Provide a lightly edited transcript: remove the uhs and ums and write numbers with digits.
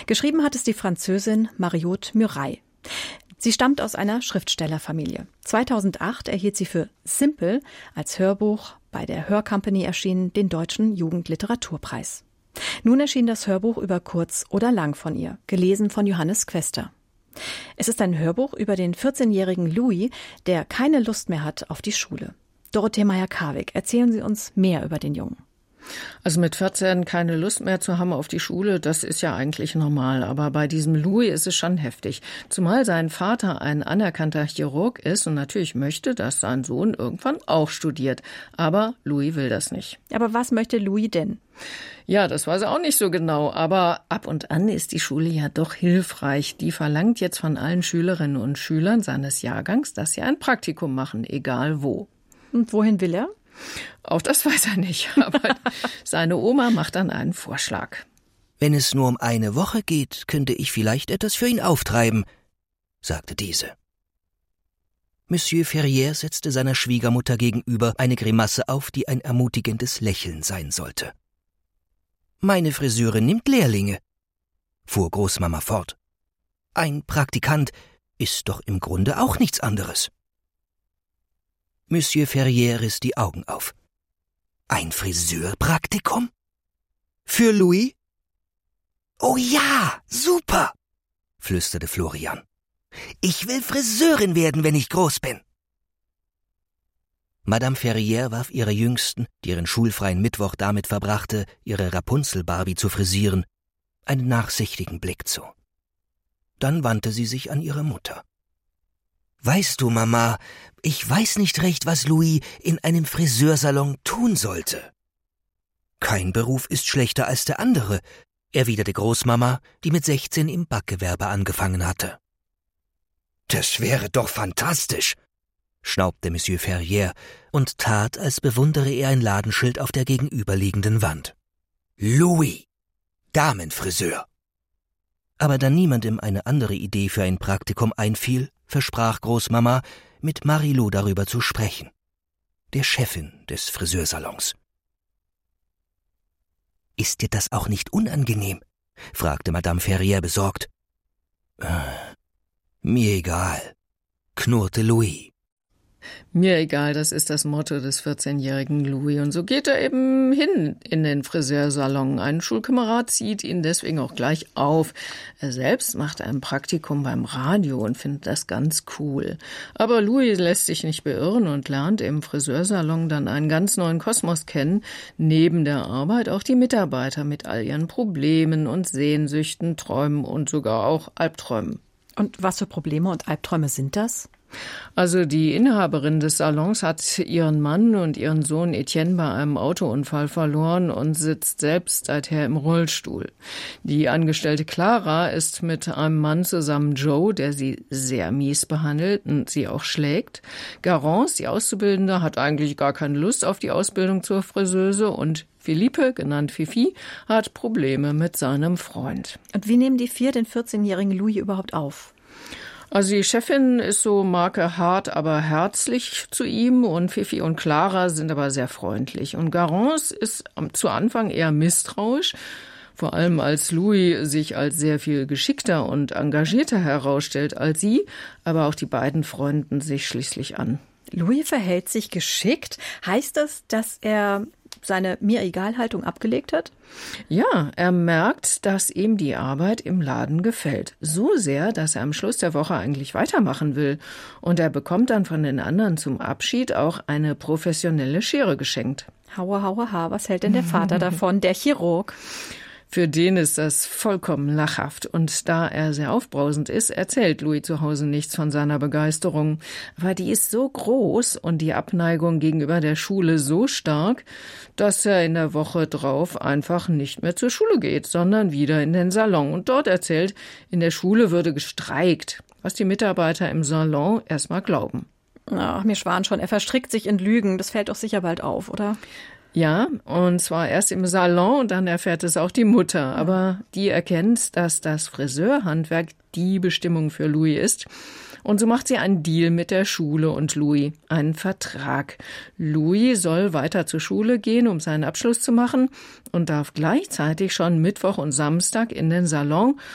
Geschrieben hat es die Französin Mariotte Murail. Sie stammt aus einer Schriftstellerfamilie. 2008 erhielt sie für Simple als Hörbuch bei der Hörcompany erschienen den Deutschen Jugendliteraturpreis. Nun erschien das Hörbuch über kurz oder lang von ihr, gelesen von Johannes Quester. Es ist ein Hörbuch über den 14-jährigen Louis, der keine Lust mehr hat auf die Schule. Dorothee Meyer-Karwig, erzählen Sie uns mehr über den Jungen. Also mit 14 keine Lust mehr zu haben auf die Schule, das ist ja eigentlich normal. Aber bei diesem Louis ist es schon heftig. Zumal sein Vater ein anerkannter Chirurg ist und natürlich möchte, dass sein Sohn irgendwann auch studiert. Aber Louis will das nicht. Aber was möchte Louis denn? Ja, das weiß er auch nicht so genau. Aber ab und an ist die Schule ja doch hilfreich. Die verlangt jetzt von allen Schülerinnen und Schülern seines Jahrgangs, dass sie ein Praktikum machen, egal wo. Und wohin will er? Auch das weiß er nicht, aber seine Oma macht dann einen Vorschlag. Wenn es nur um eine Woche geht, könnte ich vielleicht etwas für ihn auftreiben, sagte diese. Monsieur Ferrier setzte seiner Schwiegermutter gegenüber eine Grimasse auf, die ein ermutigendes Lächeln sein sollte. »Meine Friseurin nimmt Lehrlinge«, fuhr Großmama fort. »Ein Praktikant ist doch im Grunde auch nichts anderes.« Monsieur Ferrier riss die Augen auf. »Ein Friseurpraktikum? Für Louis?« »Oh ja, super«, flüsterte Florian. »Ich will Friseurin werden, wenn ich groß bin.« Madame Ferrier warf ihrer Jüngsten, die ihren schulfreien Mittwoch damit verbrachte, ihre Rapunzel-Barbie zu frisieren, einen nachsichtigen Blick zu. Dann wandte sie sich an ihre Mutter. »Weißt du, Mama, ich weiß nicht recht, was Louis in einem Friseursalon tun sollte.« »Kein Beruf ist schlechter als der andere«, erwiderte Großmama, die mit 16 im Backgewerbe angefangen hatte. »Das wäre doch fantastisch«, schnaubte Monsieur Ferrier und tat, als bewundere er ein Ladenschild auf der gegenüberliegenden Wand. »Louis, Damenfriseur.« Aber da niemandem eine andere Idee für ein Praktikum einfiel, versprach Großmama, mit Marilou darüber zu sprechen, der Chefin des Friseursalons. »Ist dir das auch nicht unangenehm?« fragte Madame Ferrier besorgt. »Mir egal«, knurrte Louis. Mir egal, das ist das Motto des 14-jährigen Louis. Und so geht er eben hin in den Friseursalon. Ein Schulkamerad zieht ihn deswegen auch gleich auf. Er selbst macht ein Praktikum beim Radio und findet das ganz cool. Aber Louis lässt sich nicht beirren und lernt im Friseursalon dann einen ganz neuen Kosmos kennen. Neben der Arbeit auch die Mitarbeiter mit all ihren Problemen und Sehnsüchten, Träumen und sogar auch Albträumen. Und was für Probleme und Albträume sind das? Also die Inhaberin des Salons hat ihren Mann und ihren Sohn Etienne bei einem Autounfall verloren und sitzt selbst seither im Rollstuhl. Die Angestellte Clara ist mit einem Mann zusammen, Joe, der sie sehr mies behandelt und sie auch schlägt. Garance, die Auszubildende, hat eigentlich gar keine Lust auf die Ausbildung zur Friseuse und Philippe, genannt Fifi, hat Probleme mit seinem Freund. Und wie nehmen die 4 den 14-jährigen Louis überhaupt auf? Also die Chefin ist so Marke hart, aber herzlich zu ihm und Fifi und Clara sind aber sehr freundlich. Und Garance ist zu Anfang eher misstrauisch, vor allem als Louis sich als sehr viel geschickter und engagierter herausstellt als sie, aber auch die beiden freunden sich schließlich an. Louis verhält sich geschickt. Heißt das, dass er seine Mir-Egal-Haltung abgelegt hat? Ja, er merkt, dass ihm die Arbeit im Laden gefällt. So sehr, dass er am Schluss der Woche eigentlich weitermachen will. Und er bekommt dann von den anderen zum Abschied auch eine professionelle Schere geschenkt. Haue, haue, ha, was hält denn der Vater davon, der Chirurg? Für den ist das vollkommen lachhaft. Und da er sehr aufbrausend ist, erzählt Louis zu Hause nichts von seiner Begeisterung. Aber die ist so groß und die Abneigung gegenüber der Schule so stark, dass er in der Woche drauf einfach nicht mehr zur Schule geht, sondern wieder in den Salon. Und dort erzählt, in der Schule würde gestreikt, was die Mitarbeiter im Salon erstmal glauben. Ach, mir schwan schon, er verstrickt sich in Lügen. Das fällt doch sicher bald auf, oder? Ja, und zwar erst im Salon und dann erfährt es auch die Mutter. Aber die erkennt, dass das Friseurhandwerk die Bestimmung für Louis ist. Und so macht sie einen Deal mit der Schule und Louis, einen Vertrag. Louis soll weiter zur Schule gehen, um seinen Abschluss zu machen und darf gleichzeitig schon Mittwoch und Samstag in den Salon